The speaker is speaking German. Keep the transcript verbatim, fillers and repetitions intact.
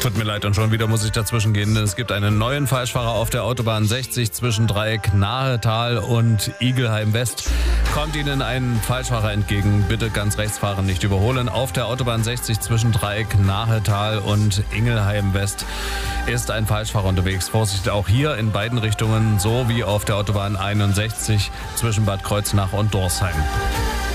Tut mir leid, und schon wieder muss ich dazwischen gehen. Es gibt einen neuen Falschfahrer auf der Autobahn sechzig zwischen Dreieck Nahetal und Igelheim West. Kommt Ihnen ein Falschfahrer entgegen, bitte ganz rechts fahren, nicht überholen. Auf der Autobahn sechzig zwischen Dreieck Nahetal und Ingelheim West ist ein Falschfahrer unterwegs. Vorsicht auch hier in beiden Richtungen, so wie auf der Autobahn einundsechzig zwischen Bad Kreuznach und Dorsheim.